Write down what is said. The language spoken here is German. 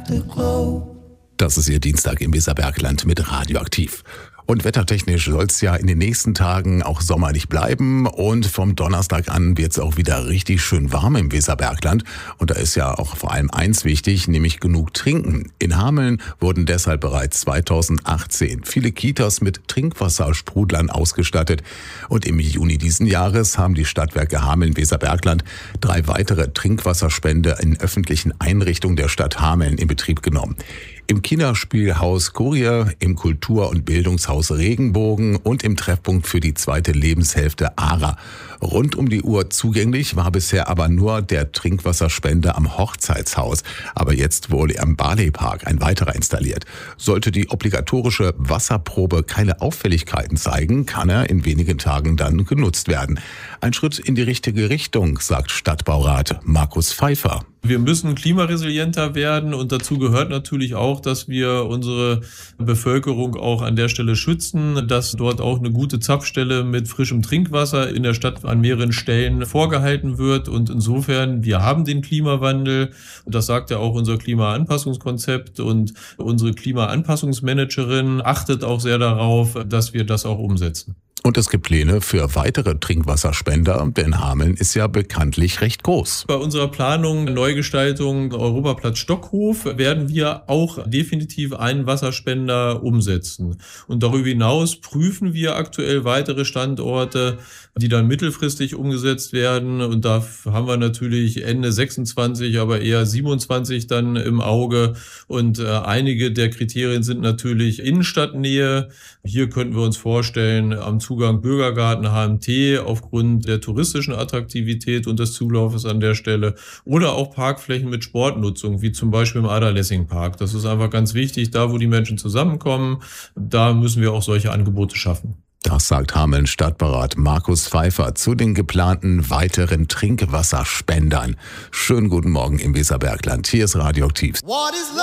afterglow. Das ist Ihr Dienstag im Weserbergland mit Radioaktiv. Und wettertechnisch soll es ja in den nächsten Tagen auch sommerlich bleiben. Und vom Donnerstag an wird es auch wieder richtig schön warm im Weserbergland. Und da ist ja auch vor allem eins wichtig, nämlich genug trinken. In Hameln wurden deshalb bereits 2018 viele Kitas mit Trinkwassersprudlern ausgestattet. Und im Juni diesen Jahres haben die Stadtwerke Hameln-Weserbergland 3 weitere Trinkwasserspender in öffentlichen Einrichtungen der Stadt Hameln in Betrieb genommen. Im Kinderspielhaus Kurie, im Kultur- und Bildungshaus Regenbogen und im Treffpunkt für die zweite Lebenshälfte ARA. Rund um die Uhr zugänglich war bisher aber nur der Trinkwasserspender am Hochzeitshaus. Aber jetzt wurde am Barley-Park ein weiterer installiert. Sollte die obligatorische Wasserprobe keine Auffälligkeiten zeigen, kann er in wenigen Tagen dann genutzt werden. Ein Schritt in die richtige Richtung, sagt Stadtbaurat Markus Pfeiffer. Wir müssen klimaresilienter werden und dazu gehört natürlich auch, dass wir unsere Bevölkerung auch an der Stelle schützen, dass dort auch eine gute Zapfstelle mit frischem Trinkwasser in der Stadt an mehreren Stellen vorgehalten wird. Und insofern, wir haben den Klimawandel, das sagt ja auch unser Klimaanpassungskonzept, und unsere Klimaanpassungsmanagerin achtet auch sehr darauf, dass wir das auch umsetzen. Und es gibt Pläne für weitere Trinkwasserspender, denn Hameln ist ja bekanntlich recht groß. Bei unserer Planung Neugestaltung Europaplatz Stockhof werden wir auch definitiv einen Wasserspender umsetzen. Und darüber hinaus prüfen wir aktuell weitere Standorte, die dann mittelfristig umgesetzt werden. Und da haben wir natürlich Ende 26, aber eher 27 dann im Auge. Und einige der Kriterien sind natürlich Innenstadtnähe. Hier könnten wir uns vorstellen, am Zugang Bürgergarten, HMT aufgrund der touristischen Attraktivität und des Zulaufes an der Stelle, oder auch Parkflächen mit Sportnutzung, wie zum Beispiel im Ader-Lessing-Park. Das ist einfach ganz wichtig, da wo die Menschen zusammenkommen, da müssen wir auch solche Angebote schaffen. Das sagt Hameln Stadtbaurat Markus Pfeiffer zu den geplanten weiteren Trinkwasserspendern. Schönen guten Morgen im Weserbergland. Hier ist Radioaktiv.